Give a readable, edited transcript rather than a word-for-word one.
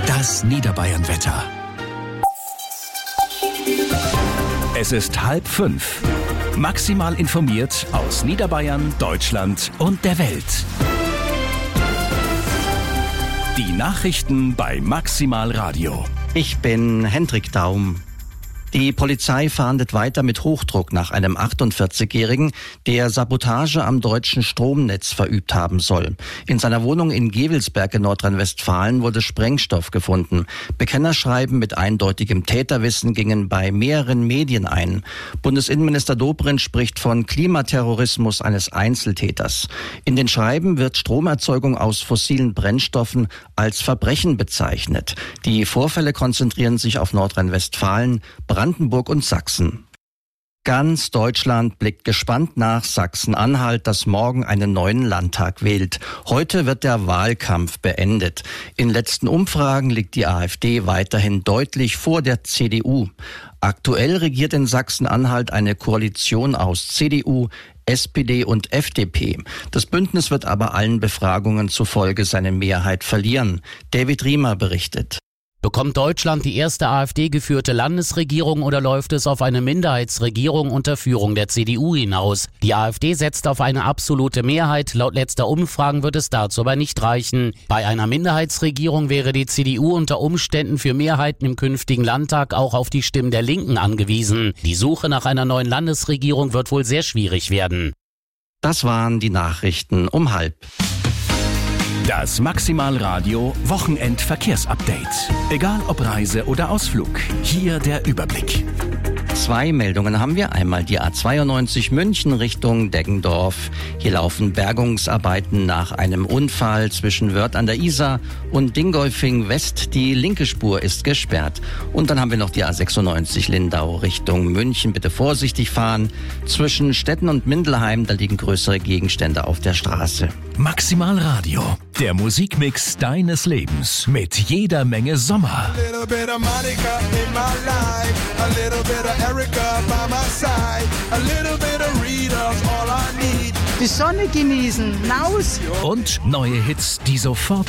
Das Niederbayern-Wetter. Es ist 4:30. Maximal informiert aus Niederbayern, Deutschland und der Welt. Die Nachrichten bei Maximal Radio. Ich bin Hendrik Daum. Die Polizei fahndet weiter mit Hochdruck nach einem 48-Jährigen, der Sabotage am deutschen Stromnetz verübt haben soll. In seiner Wohnung in Gevelsberg in Nordrhein-Westfalen wurde Sprengstoff gefunden. Bekennerschreiben mit eindeutigem Täterwissen gingen bei mehreren Medien ein. Bundesinnenminister Dobrindt spricht von Klimaterrorismus eines Einzeltäters. In den Schreiben wird Stromerzeugung aus fossilen Brennstoffen als Verbrechen bezeichnet. Die Vorfälle konzentrieren sich auf Nordrhein-Westfalen, Brandenburg und Sachsen. Ganz Deutschland blickt gespannt nach Sachsen-Anhalt, das morgen einen neuen Landtag wählt. Heute wird der Wahlkampf beendet. In letzten Umfragen liegt die AfD weiterhin deutlich vor der CDU. Aktuell regiert in Sachsen-Anhalt eine Koalition aus CDU, SPD und FDP. Das Bündnis wird aber allen Befragungen zufolge seine Mehrheit verlieren. David Riemer berichtet. Bekommt Deutschland die erste AfD-geführte Landesregierung oder läuft es auf eine Minderheitsregierung unter Führung der CDU hinaus? Die AfD setzt auf eine absolute Mehrheit. Laut letzter Umfragen wird es dazu aber nicht reichen. Bei einer Minderheitsregierung wäre die CDU unter Umständen für Mehrheiten im künftigen Landtag auch auf die Stimmen der Linken angewiesen. Die Suche nach einer neuen Landesregierung wird wohl sehr schwierig werden. Das waren die Nachrichten um 12:30. Das Maximal Radio Wochenendverkehrsupdate. Egal ob Reise oder Ausflug, hier der Überblick. 2 Meldungen haben wir. Einmal die A92 München Richtung Deggendorf. Hier laufen Bergungsarbeiten nach einem Unfall zwischen Wörth an der Isar und Dingolfing West. Die linke Spur ist gesperrt. Und dann haben wir noch die A96 Lindau Richtung München. Bitte vorsichtig fahren. Zwischen Stetten und Mindelheim, da liegen größere Gegenstände auf der Straße. Maximal Radio, der Musikmix deines Lebens mit jeder Menge Sommer. Die Sonne genießen, raus! Und neue Hits, die sofort